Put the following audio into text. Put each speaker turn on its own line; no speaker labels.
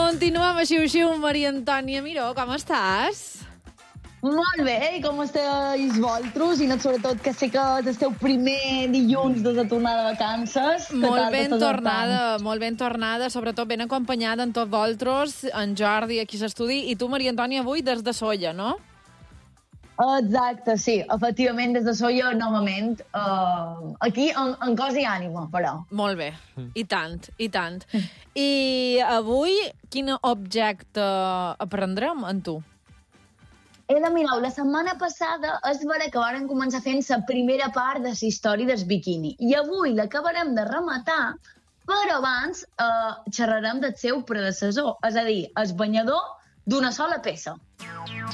Continuem a xiu-xiu, Maria Antònia Miró, com estàs?
Molt bé, i com esteu vosaltres? I sobretot que sé que és el teu primer dilluns de la tornada de vacances.
Molt ben tornada, sobretot ben acompanyada en tots vosaltres, en Jordi aquí a l'estudi, i tu, Maria Antònia, avui des de Solla, no?
Exacte, sí, efectivament, des de Solla, novament, aquí en cos i ànima, però.
Molt bé, i tant, i tant. I avui, quin objecte aprendrem en tu?
Mireu, la setmana passada és vera que varen començar fent la primera part de la història del biquini. I avui l'acabarem de rematar, però abans xerrarem del seu predecessor, és a dir, el banyador d'una sola peça.